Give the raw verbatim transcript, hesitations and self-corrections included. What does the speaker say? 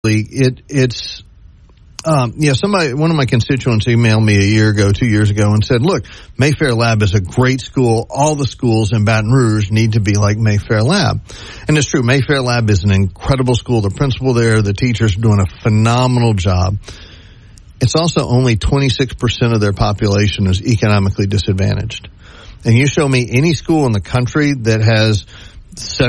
honestly, it it's. Um, yeah, somebody, one of my constituents emailed me a year ago, two years ago, and said, look, Mayfair Lab is a great school. All the schools in Baton Rouge need to be like Mayfair Lab. And it's true. Mayfair Lab is an incredible school. The principal there, the teachers are doing a phenomenal job. It's also only twenty-six percent of their population is economically disadvantaged. And you show me any school in the country that has